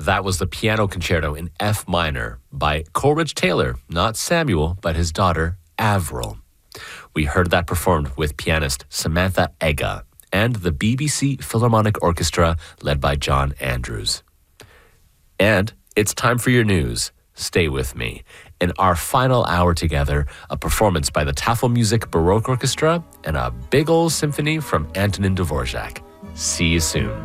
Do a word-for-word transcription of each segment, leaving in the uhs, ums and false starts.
That was the piano concerto in F minor by Coleridge Taylor, not Samuel, but his daughter, Avril. We heard that performed with pianist Samantha Ega and the B B C Philharmonic Orchestra led by John Andrews. And it's time for your news. Stay with me. In our final hour together, a performance by the Tafelmusik Baroque Orchestra and a big ol' symphony from Antonin Dvorak. See you soon.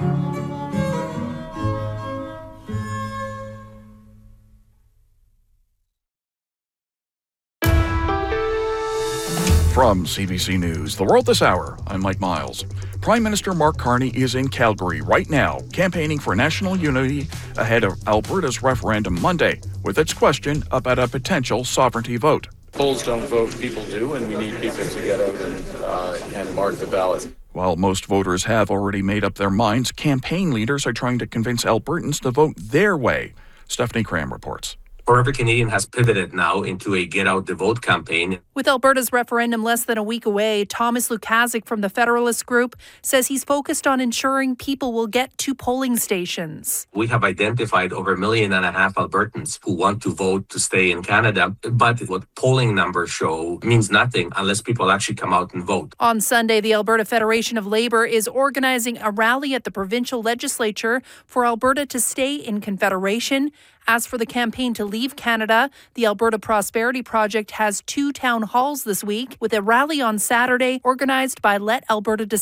From C B C News, The World This Hour, I'm Mike Miles. Prime Minister Mark Carney is in Calgary right now, campaigning for national unity ahead of Alberta's referendum Monday, with its question about a potential sovereignty vote. Polls don't vote, people do, and we need people to get out and, uh, and mark the ballot. While most voters have already made up their minds, campaign leaders are trying to convince Albertans to vote their way. Stephanie Cram reports. Forever Canadian has pivoted now into a Get Out the Vote campaign. With Alberta's referendum less than a week away, Thomas Lukaszuk from the Federalist Group says he's focused on ensuring people will get to polling stations. We have identified over a million and a half Albertans who want to vote to stay in Canada, but what polling numbers show means nothing unless people actually come out and vote. On Sunday, the Alberta Federation of Labour is organizing a rally at the provincial legislature for Alberta to stay in Confederation. As for the campaign to leave Canada, the Alberta Prosperity Project has two town halls this week, with a rally on Saturday organized by Let Alberta Decide.